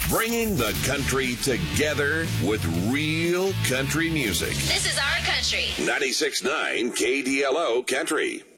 Bringing the country together with real country music. This is our country. 96.9 KDLO Country.